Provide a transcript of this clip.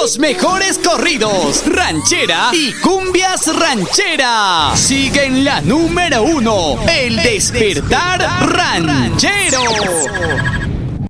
Los mejores corridos, ranchera y cumbias ranchera. Sigue en la número 1, El Despertar Ranchero.